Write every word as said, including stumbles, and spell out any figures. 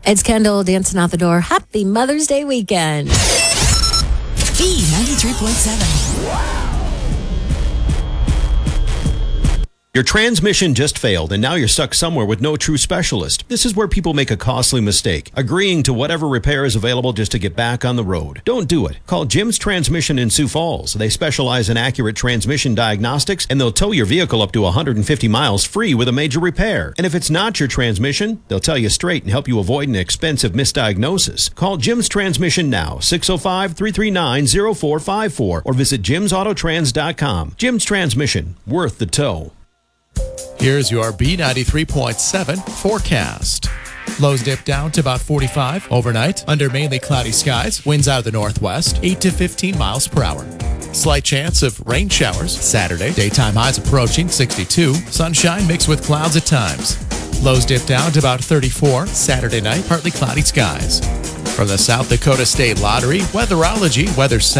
It's Kendall dancing out the door. Happy Mother's Day weekend. B ninety-three point seven. Your transmission just failed, and now you're stuck somewhere with no true specialist. This is where people make a costly mistake, agreeing to whatever repair is available just to get back on the road. Don't do it. Call Jim's Transmission in Sioux Falls. They specialize in accurate transmission diagnostics, and they'll tow your vehicle up to one hundred fifty miles free with a major repair. And if it's not your transmission, they'll tell you straight and help you avoid an expensive misdiagnosis. Call Jim's Transmission now, six oh five, three three nine, oh four five four, or visit jims auto trans dot com. Jim's Transmission, worth the tow. Here's your B ninety-three point seven forecast. Lows dip down to about forty-five overnight under mainly cloudy skies. Winds out of the northwest, eight to fifteen miles per hour. Slight chance of rain showers Saturday. Daytime highs approaching sixty-two. Sunshine mixed with clouds at times. Lows dip down to about thirty-four Saturday night. Partly cloudy skies. From the South Dakota State Lottery, Weatherology, Weather Center.